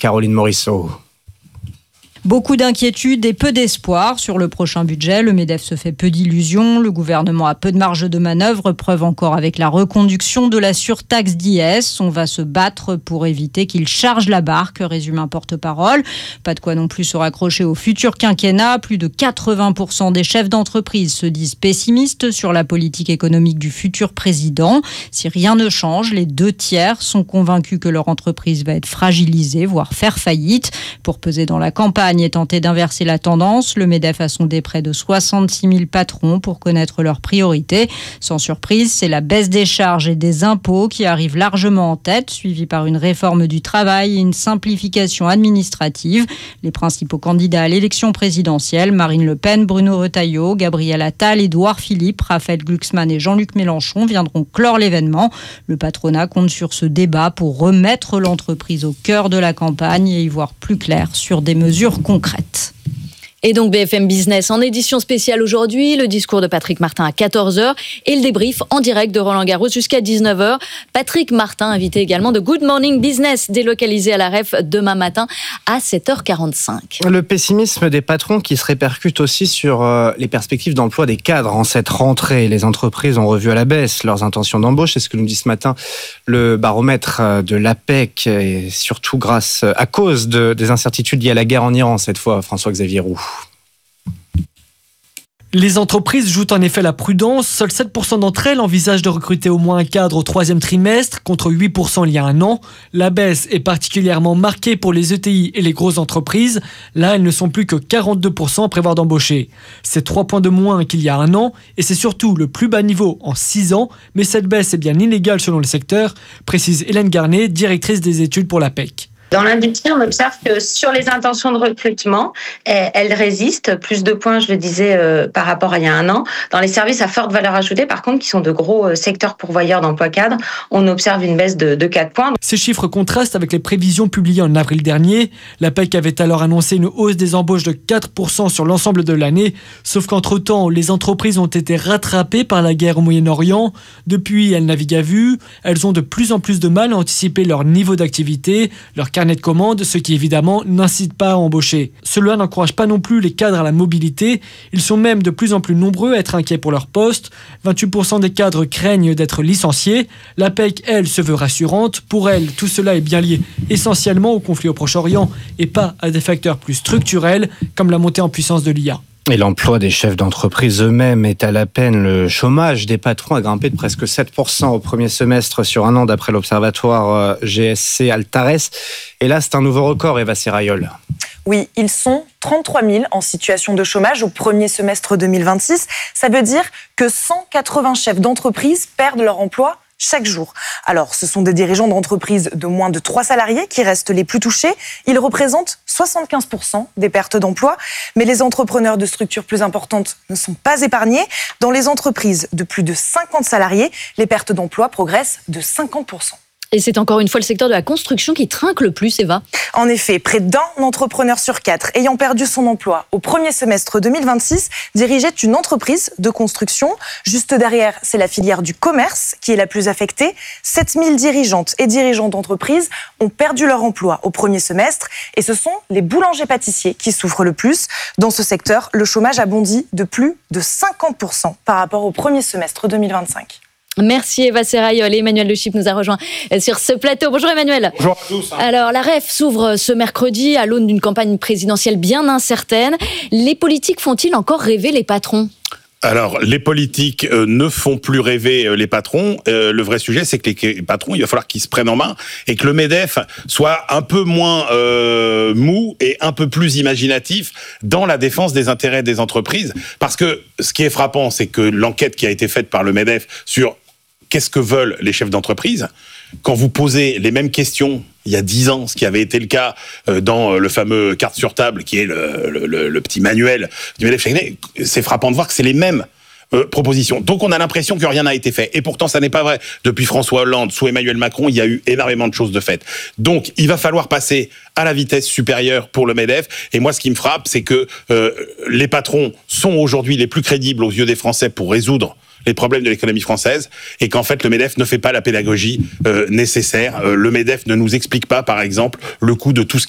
Caroline Morisseau. Beaucoup d'inquiétudes et peu d'espoir sur le prochain budget. Le MEDEF se fait peu d'illusions. Le gouvernement a peu de marge de manœuvre, preuve encore avec la reconduction de la surtaxe d'IS. On va se battre pour éviter qu'il charge la barque, résume un porte-parole. Pas de quoi non plus se raccrocher au futur quinquennat. Plus de 80% des chefs d'entreprise se disent pessimistes sur la politique économique du futur président. Si rien ne change, les 2/3 sont convaincus que leur entreprise va être fragilisée, voire faire faillite. Pour peser dans la campagne et tenter d'inverser la tendance, le MEDEF a sondé près de 66 000 patrons pour connaître leurs priorités. Sans surprise, c'est la baisse des charges et des impôts qui arrive largement en tête, suivie par une réforme du travail et une simplification administrative. Les principaux candidats à l'élection présidentielle, Marine Le Pen, Bruno Retailleau, Gabriel Attal, Édouard Philippe, Raphaël Glucksmann et Jean-Luc Mélenchon viendront clore l'événement. Le patronat compte sur ce débat pour remettre l'entreprise au cœur de la campagne et y voir plus clair sur des mesures concrètes. Et donc BFM Business en édition spéciale aujourd'hui, le discours de Patrick Martin à 14h et le débrief en direct de Roland Garros jusqu'à 19h. Patrick Martin, invité également de Good Morning Business, délocalisé à la REF demain matin à 7h45. Le pessimisme des patrons qui se répercute aussi sur les perspectives d'emploi des cadres en cette rentrée. Les entreprises ont revu à la baisse leurs intentions d'embauche. C'est ce que nous dit ce matin le baromètre de l'APEC, et surtout à cause des incertitudes liées à la guerre en Iran cette fois, François-Xavier Roux. Les entreprises jouent en effet la prudence. Seuls 7% d'entre elles envisagent de recruter au moins un cadre au 3e trimestre, contre 8% il y a un an. La baisse est particulièrement marquée pour les ETI et les grosses entreprises. Là, elles ne sont plus que 42% à prévoir d'embaucher. C'est 3 points de moins qu'il y a un an et c'est surtout le plus bas niveau en 6 ans. Mais cette baisse est bien inégale selon le secteur, précise Hélène Garnet, directrice des études pour l'APEC. Dans l'industrie, on observe que sur les intentions de recrutement, elles résistent. Plus de points, je le disais, par rapport à il y a un an. Dans les services à forte valeur ajoutée, par contre, qui sont de gros secteurs pourvoyeurs d'emplois cadres, on observe une baisse de 4 points. Ces chiffres contrastent avec les prévisions publiées en avril dernier. L'APEC avait alors annoncé une hausse des embauches de 4% sur l'ensemble de l'année. Sauf qu'entre-temps, les entreprises ont été rattrapées par la guerre au Moyen-Orient. Depuis, elles naviguent à vue. Elles ont de plus en plus de mal à anticiper leur niveau d'activité, leur carnet de commandes, ce qui évidemment n'incite pas à embaucher. Cela n'encourage pas non plus les cadres à la mobilité. Ils sont même de plus en plus nombreux à être inquiets pour leur poste. 28% des cadres craignent d'être licenciés. L'APEC, elle, se veut rassurante. Pour elle, tout cela est bien lié essentiellement au conflit au Proche-Orient et pas à des facteurs plus structurels comme la montée en puissance de l'IA. Et l'emploi des chefs d'entreprise eux-mêmes est à la peine. Le chômage des patrons a grimpé de presque 7% au premier semestre sur un an d'après l'observatoire GSC Altares. Et là, c'est un nouveau record, Eva Serrayol. Oui, ils sont 33 000 en situation de chômage au premier semestre 2026. Ça veut dire que 180 chefs d'entreprise perdent leur emploi chaque jour. Alors, ce sont des dirigeants d'entreprises de moins de 3 salariés qui restent les plus touchés. Ils représentent 75% des pertes d'emploi. Mais les entrepreneurs de structures plus importantes ne sont pas épargnés. Dans les entreprises de plus de 50 salariés, les pertes d'emploi progressent de 50%. Et c'est encore une fois le secteur de la construction qui trinque le plus, Eva. En effet, près d'un entrepreneur sur 4 ayant perdu son emploi au premier semestre 2026 dirigeait une entreprise de construction. Juste derrière, c'est la filière du commerce qui est la plus affectée. 7000 dirigeantes et dirigeants d'entreprises ont perdu leur emploi au premier semestre. Et ce sont les boulangers-pâtissiers qui souffrent le plus. Dans ce secteur, le chômage a bondi de plus de 50% par rapport au premier semestre 2025. Merci Eva Serrayol. Emmanuel Le Chypre nous a rejoint sur ce plateau. Bonjour Emmanuel. Bonjour à tous. Alors la REF s'ouvre ce mercredi à l'aune d'une campagne présidentielle bien incertaine. Les politiques font-ils encore rêver les patrons ? Alors, les politiques ne font plus rêver les patrons. Le vrai sujet, c'est que les patrons, il va falloir qu'ils se prennent en main et que le MEDEF soit un peu moins mou et un peu plus imaginatif dans la défense des intérêts des entreprises. Parce que ce qui est frappant, c'est que l'enquête qui a été faite par le MEDEF sur qu'est-ce que veulent les chefs d'entreprise, quand vous posez les mêmes questions il y a 10 ans, ce qui avait été le cas dans le fameux carte sur table, qui est le petit manuel du MEDEF, c'est frappant de voir que c'est les mêmes propositions. Donc on a l'impression que rien n'a été fait. Et pourtant, ça n'est pas vrai. Depuis François Hollande, sous Emmanuel Macron, il y a eu énormément de choses de faites. Donc il va falloir passer à la vitesse supérieure pour le MEDEF. Et moi, ce qui me frappe, c'est que les patrons sont aujourd'hui les plus crédibles aux yeux des Français pour résoudre les problèmes de l'économie française, et qu'en fait le MEDEF ne fait pas la pédagogie nécessaire. Le MEDEF ne nous explique pas, par exemple, le coût de tout ce